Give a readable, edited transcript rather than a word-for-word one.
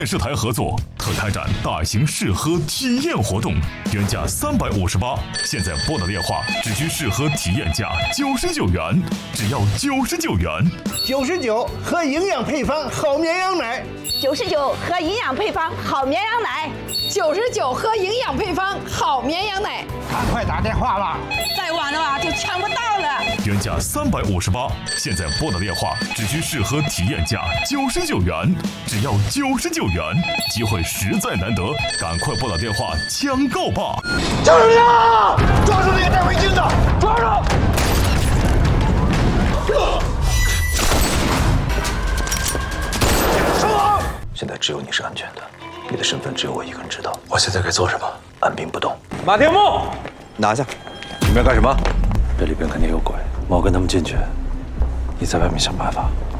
电视台合作特开展大型试喝体验活动，原价358，现在拨打电话只需试喝体验价99元，只要99元。 99喝营养配方好绵羊奶 ，99喝营养配方好绵羊奶 ，99喝营养配方好绵羊奶。 赶快打电话吧， 再晚的话就抢不到了。 原价358，现在拨打电话只需试喝体验价99元，只要99元，机会实在难得，赶快拨打电话抢购吧！ 就是他，抓住那个戴围巾的，抓住！ 现在只有你是安全的，你的身份只有我一个人知道。我现在该做什么？按兵不动。 马天木， 拿下！里面干什么？这里边肯定有鬼，我跟他们进去，你在外面想办法。